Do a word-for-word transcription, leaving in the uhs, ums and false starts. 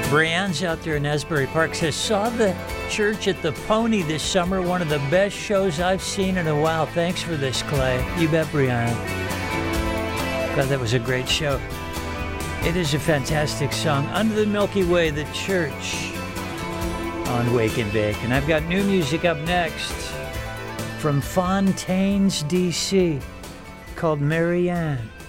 Brianne's out there in Asbury Park says, saw the church at the Pony this summer. One of the best shows I've seen in a while. Thanks for this, Clay. You bet, Brianne. God, that was a great show. It is a fantastic song. Under the Milky Way, the church on Wake and Bake. And I've got new music up next from Fontaines, D C called Marianne.